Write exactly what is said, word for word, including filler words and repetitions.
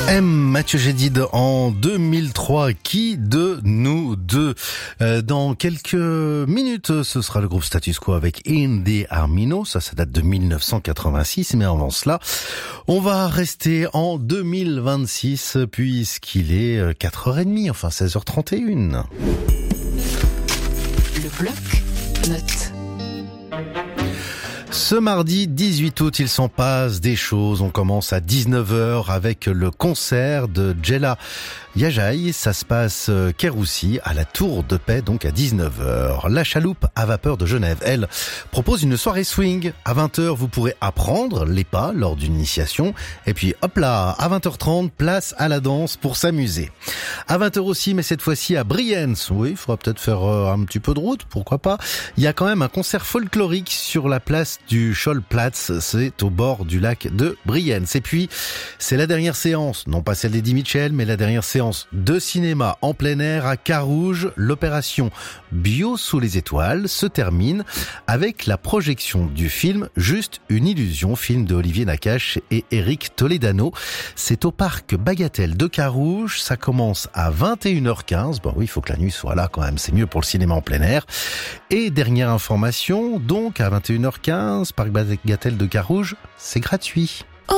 M. Mathieu Chédid en deux mille trois. Qui de nous deux? euh, Dans quelques minutes, ce sera le groupe Status Quo avec In the Armino. Ça, ça date de mille neuf cent quatre-vingt-six. Mais avant cela, on va rester en deux mille vingt-six puisqu'il est quatre heures trente, enfin seize heures trente et une. Le bloc note. Ce mardi dix-huit août, il s'en passe des choses. On commence à dix-neuf heures avec le concert de Djella Yajai. Ça se passe quai Roussy à la Tour de Paix, donc à dix-neuf heures. La Chaloupe à vapeur de Genève, elle, propose une soirée swing. À vingt heures, vous pourrez apprendre les pas lors d'une initiation. Et puis hop là, à vingt heures trente, place à la danse pour s'amuser. À vingt heures aussi, mais cette fois-ci à Brienz. Oui, il faudra peut-être faire un petit peu de route, pourquoi pas. Il y a quand même un concert folklorique sur la place du Schollplatz, c'est au bord du lac de Brienz. Et puis, c'est la dernière séance, non pas celle d'Eddie Mitchell, mais la dernière séance de cinéma en plein air à Carouge. L'opération Bio sous les étoiles se termine avec la projection du film Juste une illusion, film de Olivier Nakache et Eric Toledano. C'est au parc Bagatelle de Carouge, ça commence à vingt et une heures quinze. Bon oui, il faut que la nuit soit là quand même, c'est mieux pour le cinéma en plein air. Et dernière information, donc à vingt et une heures quinze, parc Bagatelle de Carouge, c'est gratuit.